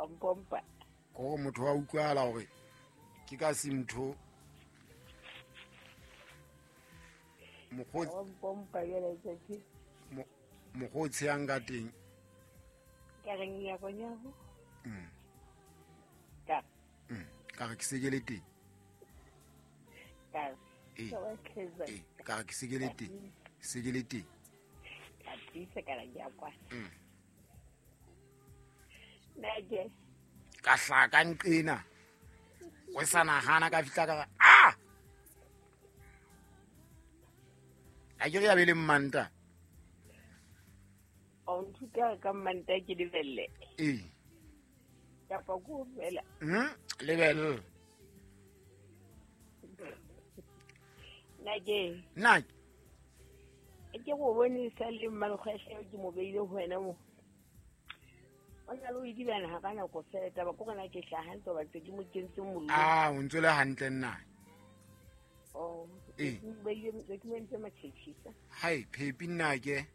Pompa. Ko motho wa utlwala hore ke ka se motho Pompa yele tse. Mokgotsi yang ka teng. Ka reng ya konyago? Ka re ke sekele teng. Ka. Ka re ke sekele teng. Sekele teng. Ka tisa ka ya kwa. Nage. Ka hlaka nqena. O sa nagana ka fitla ka a ke ya be le mmanta. On tuka ka manta ke di belle. Ya pa go bela. Level. Nage. Nage. Ke go bone sa le malogege ke mo beile ho wena mo. Ona lo di bana ha kana go feta ba go kana ke hlahanto ba tse di mo kentse mollo. O ntse le hantle nna. Ba ile ke mentse matshitshisa. Hai, Phepi Nage.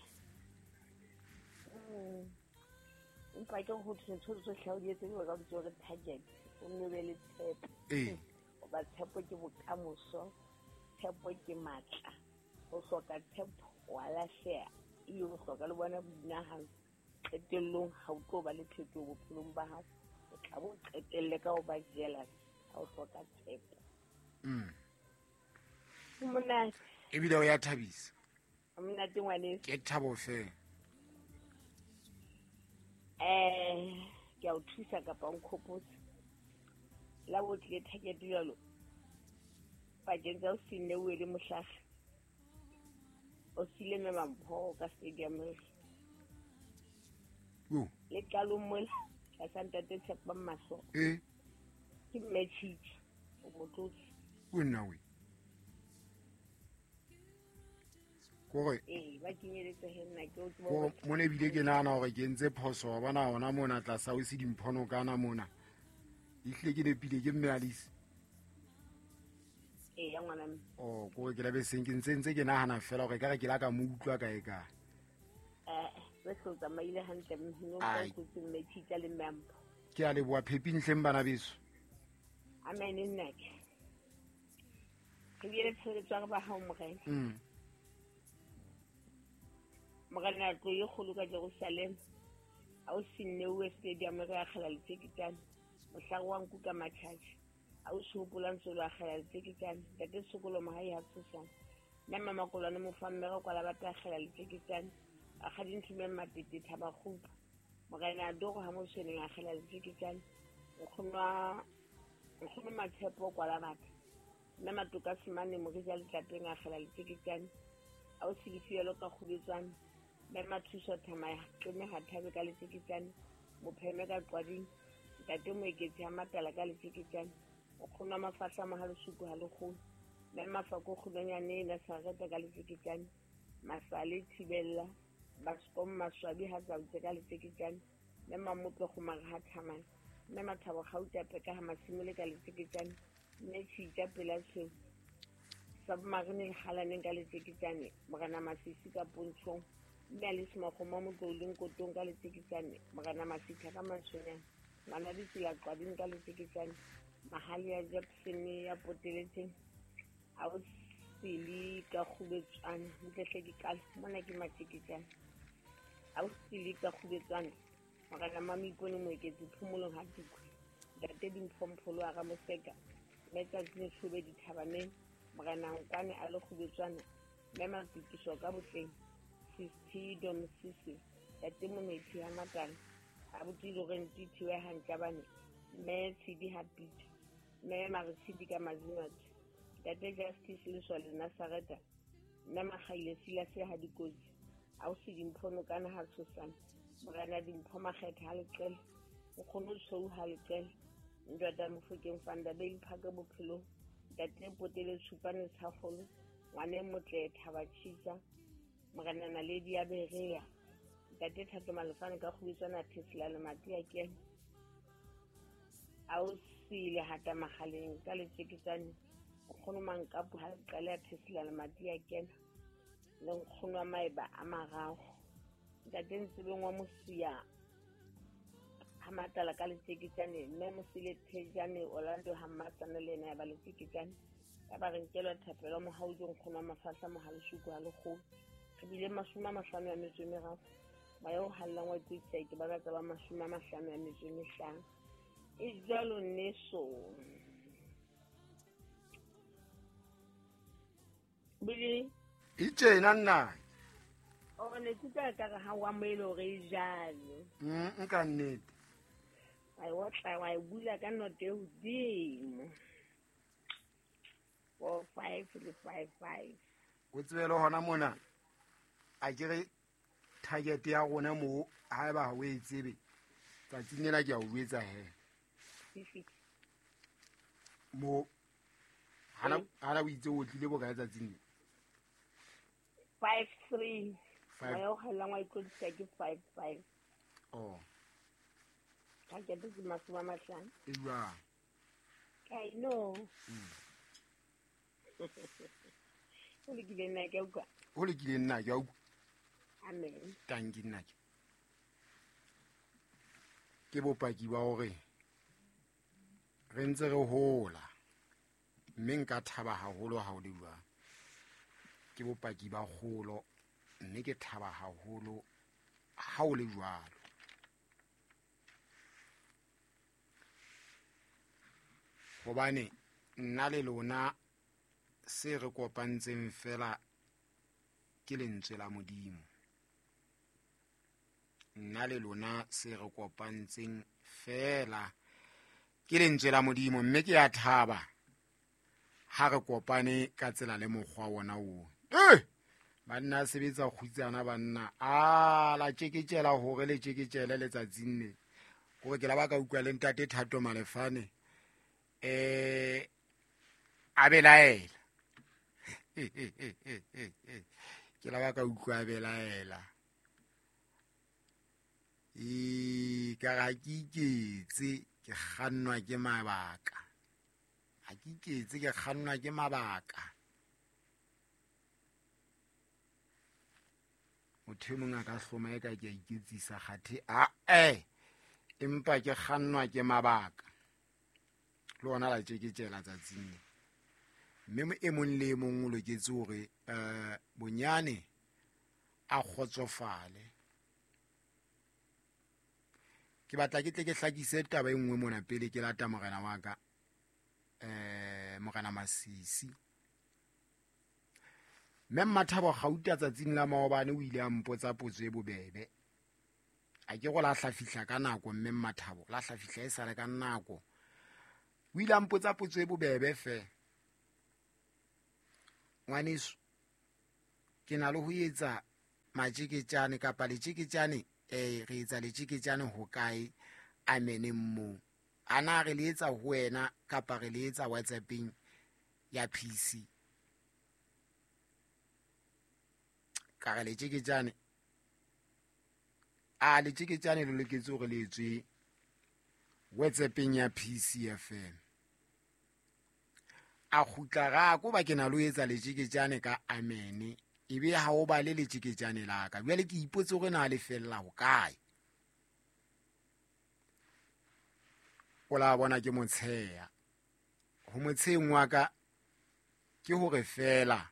Empa ke go tshotso hlaudi tse go ka botsa target. O nne be le tshepo. O ba tshepo ke bokamoso. Tshepo ke matla. O hloka tshepo wala share. Iyo o hloka le bona binahanyo. Qetellong ha o tlo ba le phetogo bophelong ba hao. O tla bo qetelle ka o ba jealous. Ha o hloka tshepo. Mona Ebile o ya thabisa. Mona ngwane Ke thabo fe. Ke a o thusa ka pa nkgopotsa. La bo tle target jalo. Ba jenza o sinne o le mohlaga. O sile me mampho ka stadium. Le kalo mola ka santa te tshepa maso. Ke message o mototsi. O nna we. Gore ba kenyeletse henna ke o go mone bile ke nana gore ke ntse phoso wa bona ona mona tla sa o se dimphono kana mona. Ihle ke le pile ke mmealisi. Ya ngwana mme. Go ke la be seng ke ntse ke nagana fela gore ka re ke la ka mo utlwa ka e ka. Re so tsamaile hantle mmino ka go tsene tshitla le mmampo. Ke a le boa Phepi ntleng bana beso. Amen nna ke. Ke dire tsheletso ba ha mo Magana tlo ye kholo ka Jerusalem. A o sinne o stadium re akhala le tsekitana. Mohlago wa nku ka mathathi. A o shopolang so la akhala le tsekitana. Tate sokolo mahai ha tsosana. Nna mama kolwane mo fammega kwa la bata akhala le tsekitana. A khadi nthume matete thaba khupa. Magana dogo ha mo sene akhala le tsekitana. O khona matshepo kwa la bata. Nna matoka simane mo re ja le tlapeng akhala le tsekitana. A o silifiyelo ka khuletswana. Mema thuso thamaya tsone ha thabe ka letsekitsane mo pheme ka qwading tate mo eketse ha matala ka letsekitsane o khona mafahla ma ha le suku ha le khona mema fa go khulanyane na sa reta ka letsekitsane masale thibella ba skom maswabi ha tsa ka letsekitsane mema motlo go maga ha thamana mema thabo ga o tsepe ka ha masimole ka letsekitsane ne tshitja pela tshwe submarine halane ka letsekitsane mogana masisi ka pontshong mme le sema go mo motloleng kotong ka letsekitsane mogana masitha ka matshonyana mana di tsela qwading ka letsekitsane mahali ya Jackson ya poteletseng a o sili ka khubetsana ntle ke kala mona ke matsekitsane a o sili ka khubetsana mogana mama ipone mo eketse phumolong ha dikwe date dimphompolo ga moseka metsa tsene tshube dithabane mogana nkwane a le khubetsana mema tikiso ka botleng System sisi date mo metsi ha matala a botilo re ntithiwe hantlabane me tshidi happy me mare tshidi ka mazinot date justice le so le Nasareta nna magaile sila se ha dikotsi a o se dimphono kana ha tsosana mogana dimpho makgetha ha le qele o khono tshou ha le qele ndwada mofokeng fanda be iphaka bophelo date potele tshupane tshafolo ngwane motle thaba tshisa mogana na le dia berea date thato malefane ka khubitsana Tesla le mati a ke a o sile hata magaleng ka letsekitsane o khono mankapu ha qale ya Tesla le mati a ke le nkgono wa maeba a magago date ntsebeng wa mosia ha matala ka letseketsane mme Mosile Thejane Orlando Hammasana le ena ya ba letseketsane ya ba re nkelwa thapelo mohauding kgona mafahla mohaleshuku ha lekgolo re bile 53 ba yo hallang wa tsitsa ke ba ka ba 55 e jalo neso bile itjena nna o ne tsa ka ga wa moelo re jalo nka nnete ai wotla wa bula ka note hodimo 4555 o tswele hona mona a kere target ya rona mo ha eba o e tsebe tsatsing nela ke a o etsa he mo hana o itse o tlile bo ka tsatsing 53 yo hela ngwa ikodisa ke 55 oh ka ke di maswa mahlano ewa I know o le kile nna ke uka amen tanki nna ke bopaki ba hore re ntse re hola mme nka thaba haholo ha o le bua ke bopaki ba kgolo mme ke thaba haholo ha o le jwalo hobane nna le lona se re kopantseng fela ke lentswe la Modimo nna le lona se re kopantseng fela ke lentswe la Modimo mme ke a thaba ha re kopane ka tsela le mokgwa wona o banna sebetsa khutsana banna la tsheketshela hore le tsheketshele letsatsing ne gore ke la ba ka ukwa le ntate Thato Malefane abelaela ke la ba ka ukwa abelaela ka ga ke iketse ke kgannwa ke mabaka ha ke iketse ke kgannwa ke mabaka motho mong a ka hloma e ka ke iketsisa kgathe empa ke kgannwa ke mabaka le ona la tsheketshela tsatsing mme e mong le mong o loketse hore bonyane a kgotsofale ke batla ke tle ke hlakise taba e nngwe mona pele ke lata morena wa ka Morena Masisi mme Mathabo Gauta tsatsing la maobane o ile a mpotsa potso e bobebe a ke go la hlafihla ka nako mme Mathabo la hlafihla e sale ka nako o ile a mpotsa potso e bobebe fe ngwaneso ke na le ho etsa matjeketjane kapa letjeketjane re etsa letjeketjane ho kae ameneng mo ana re le etsa ho wena kapa re le etsa WhatsApping ya PC ka re letjeketjane letjeketjane le loketse hore le etswe WhatsApping ya PC FM a khutla ga go ba ke na lo etsa letjeketjane ka amene ebe ha o ba le letjeketjane la ka bjale ke ipotse gore na le fella ho kae o la bona ke motsheya ho motsheng wa ka ke hore fela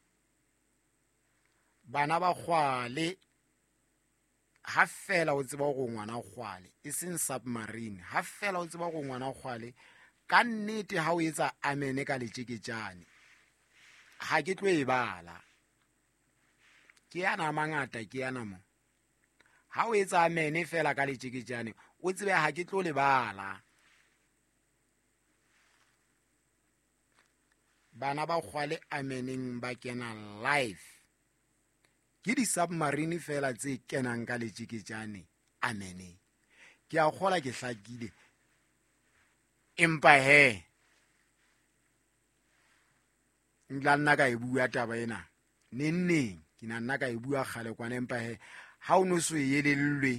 bana ba kgwale ha fela o tseba go ngwana kgwale e seng submarine ha fela o tseba go ngwana kgwale ka nnete ha o etsa amene ka letjeketjane ha ke tlo e bala ke yana mangata ke yana mo ha o etsa amene fela ka letjeketjane o tsebe ha ke tlo le bala bana ba kgwale ameneng ba kena live ke di submarine fela tse kenang ka letjeketjane amene ke a kgola ke hlakile empa ngla nna ka e bua taba ena nenneng ke nna ka e bua khale kwana empa ha o no so yelellwe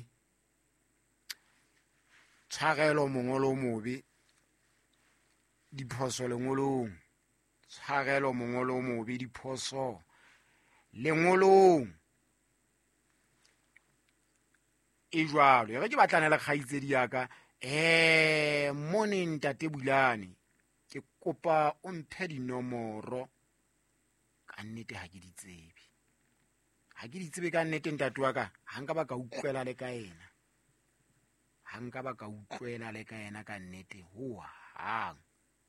tshwarelo mongolo mobe diphoso lengolong tshwarelo mongolo mobe diphoso lengolong e jwalo re ke batlana le kgaitsedi ya ka Morning Ntate Bulane, ke kopa o mphe dinomoro ka nnete ha ke di tsebe. Ha ke di tsebe ka nnete ntate wa ka, ha nka ba ka utlwela le ka ena. Ha nka ba ka utlwela le ka ena ka nnete ho hang.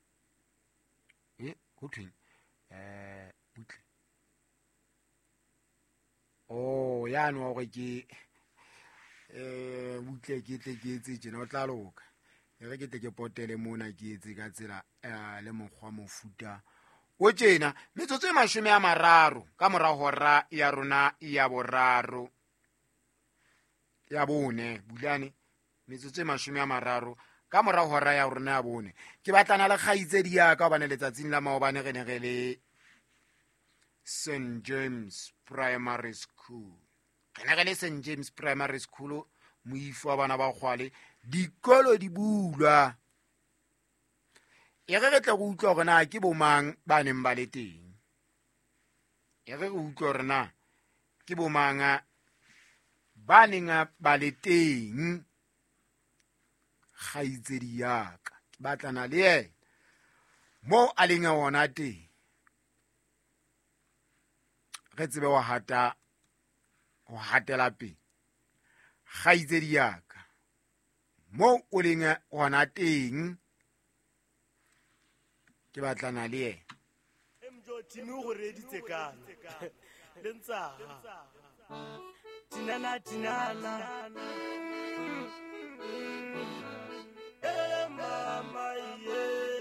Ho thweng Butle. Oh, yane wa hore ke Butle ke tle ke etse tjena o tla loka. Re ke tle ke potele mona ke etse ka tsela le mokgwa mofuta o tjena. Metsotso e 30 ka mora hora ya rona ya boraro ya bone Bulane. Metsotso e 30 ka mora hora ya rona ya bone. Ke batlana le kgaitsedi ya ka hobane letsatsing la maobane re ne re le St James Primary School. Re ne re le St James Primary School, moifo wa bana ba kgwale, dikolo di bulwa. E re tle go utlwa hore na ke bomang ba neng ba le teng. E re utlwa hore na ke bomang ba neng ba le teng. Kgaitsedi ya ka ke batlana le yena mo a leng ona teng. Re tsebe ho hatela pele. Kgaitsedi ya ka mo o leng ona teng, ke batlana le yena. Mjo tinu go reditse kana le ntsaga tinana mama ye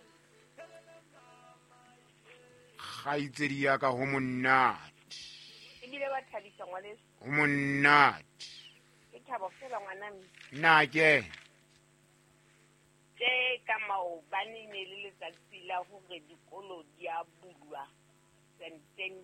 Kgaitsedi ya ka ho monate. ebile ba thabisa ngwaneso Ho monate. ke thabo fela ngwaname Na ke tse ka maobane ne le letsatsi la hore dikolo di a bulwa senteng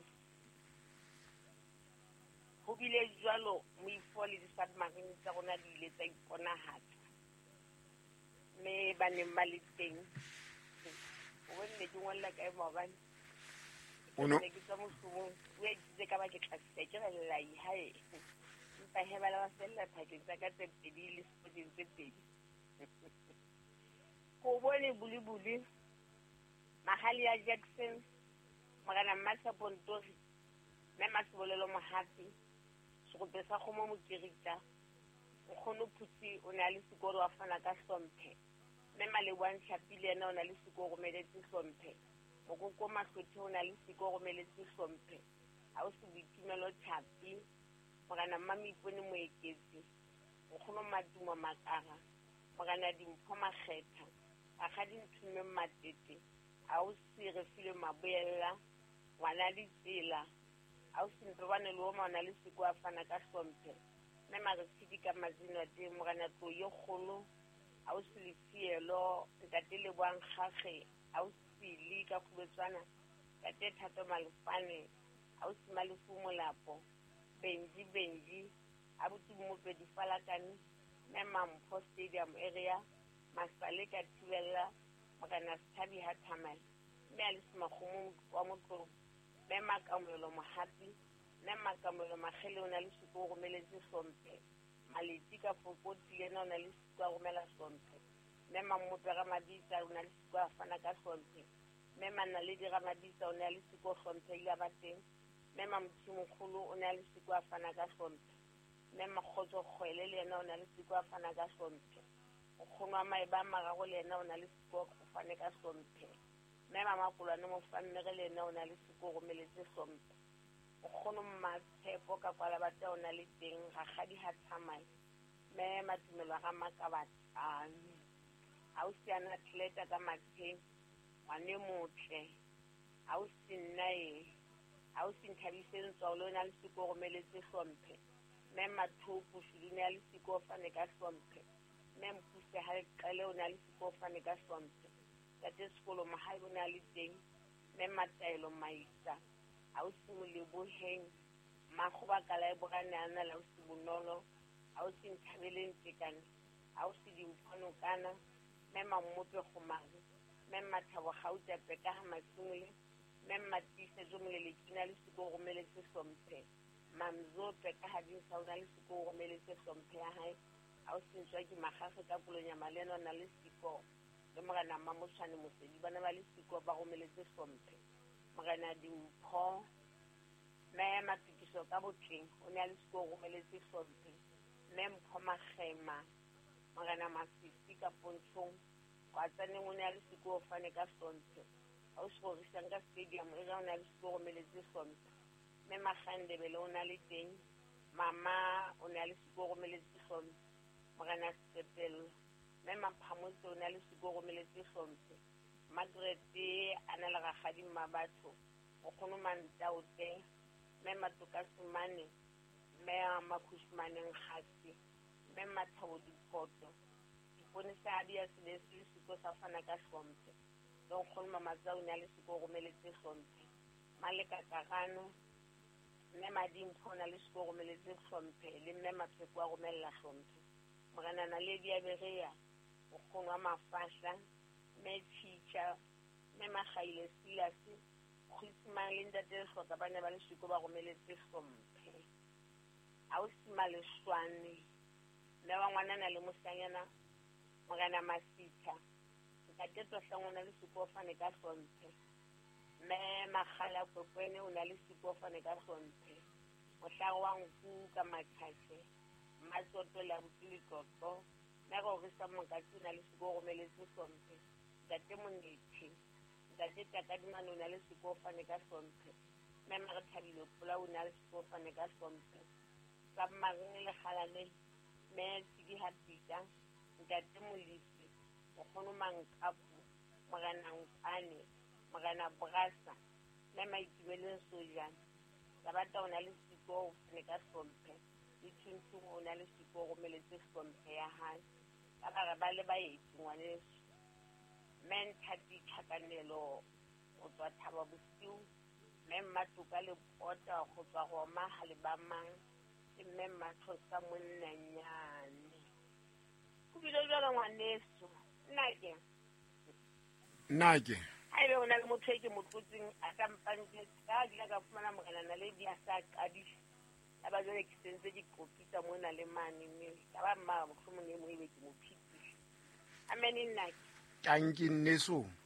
ho bile jwalo moifo le di-submarine tsa rona di ile tsa iponahatsa mme ba neng ba le teng o bone ke ngolla kae maobane ne ke tswa mosomong o editse ka ba ke tlasitse ke relai hae empa he ba la ba fella phakeng tsa ka tse pedi le sepoding tse pedi go bone bulibuli Mahali ya Jackson magana Masa Pontori mme Masibolelo Mohapi segope sa kgomo mokirita o kgono phutsi o ne a le sekoro wa fana ka hlomphe mme Malebwan Chapile yena o na le sekoro meletse hlomphe mokoko Mahlothe o na le sekoro meletse hlomphe ha o se boitumelo Thapi magana Mamipone Moeketsi o kgono Matuma Makara magana Dimpho Makgetha akgadi nthumme Matete a o se refile Maboela ngwana di tsela a o se ntobane le o maona le seko a fana ka hlomphe mme Maresidi ka mazino a teng mogana tlo ye kgolo a o se lefielo ntate Leboang Kgakge a o se le ka Khubetswana ntate Thato Malefane a o se Malefu Molapo Benji a botse Mopedi Falakane mme Mampho Stadium area Masale ka Thibela magana Sithabi Hathamai mme a le semakgomo wa Motlong mme Makamelo Mohapi mme Makamelo Magele o na le seko go meletse hlomphe Maleti ka Fokoti yena o na le seko a romela hlomphe mme Mamope ga Maditsa o na le seko a fana ka hlomphe mme Manaledi ga Maditsa o na le seko hlomphe ile ba teng mme Mamthimokgolo o na le seko a fana ka hlomphe mme Makgotso Kgwele le yena o na le seko a fana ka hlomphe o kgonwa Maeba Magago le yena o na le seko go fane ka hlomphe mme Mamakolwane Mofammere le yena o na le seko go meletse hlomphe o kgono Matshepo ka kwala bata o na le teng Rakgadi Hathamai mme Matumelo ga Makabatsane a o se ana tleta ka Matheng wane motle a o se nnae a o se nthabiseng tswa o na le seko go meletse hlomphe mme Mathopo Shudune ya le seko fane ka hlomphe mme Mpuse ha qele o na le seko fane ka hlomphe tate sekolo Mahai o na le teng mme Mataelo Maisa a o se Moleboheng Makgoba kala e bogane ana la o se Bonolo a o se Nthabeleng Tekane a o se Dimphono kana mme Mamope Khomare mme Mathabo Gauta Peka ha Masungule mme Matise jo Molelekina le seko go meletse hlomphe Mamzo Peka ha di sa o na le seko go meletse hlomphe ya hae a o sentswa ke magage ka polonyama le ena o na le siko le Morena Mamotshwane Mosedi ba ne ba le siko ba romeletse hlomphe Morena Dimpho mme Matukiso ka Botleng o ne a le siko o romeletse hlomphe mme Mpho Magema Morena Masisi ka Pontshong kwa tsaneng o ne a le siko o fane ka hlomphe a o Serorisang ka stadium e ga o ne a le siko o romeletse hlomphe mme Magandebele o na le teng mama o ne a le siko o romeletse hlomphe Morena Sepelo mme Maphamotse o ne a le siko o romeletse hlomphe Margaret a na le Ragadi Mabatho o kgono Mantaote mme Matoka Sumane mme Makhushimane Nkgasi mme Mathabo Diphoto dipone sa Abia se le siko sa fana ka hlomphe le o kgono Mamatsa o ne a le siko o romeletse hlomphe Maleka Karano mme Madimpho o na le siko o romeletse hlomphe le mme Mapheko a romella hlomphe Morena Naledi ya Berea o kgono wa Mafahla mme Chicha mme Magaile Silasi Khwisimang le Ntate Hloka ba ne ba le siko ba romeletse hlomphe a o Sima Leswane mme wa ngwanana le mosanyana Morena Masitha Ntate Tlohlang o na le siko o fane ka hlomphe mme Magala Kwekweni o na le siko o fane ka hlomphe Mohlago wa Nku ka Mathathe Matsoto la Butlikotlo mme Rorisa Mokati o na le siko o romeletse hlomphe Ntate Monethi Ntate Takadimane o na le siko o fane ka hlomphe mme Marethabile Pola o na le siko o fane ka hlomphe Submarine le Kgalane mme Tsidi Hapita Ntate Molisi o kgono Mankapu Morena Nkane Morena Brasa mme Maitumelo Sojana Tabata o na le siko o fane ka hlomphe le Thunthung o na le siko o romeletse hlomphe ya hae ka bare ba le baeti ngwaneso mme Nthati Tlhakanelo o tswa Thaba Bosiu mme Matuka le Pota go tswa Roma ha le ba mang le mme Mathosa Monnanyane go bile jalo ngwaneso Nnake ha ebe o na le motho e ke motlotseng a ka mpantse ka dila ka fumana Morena Naledi a sa qadisha ya ba jwale ke sentse dikopisa mona le mane mme ka ba mma mohlomong e mo ebe ke mo phitisa amen Nnake tanki nneso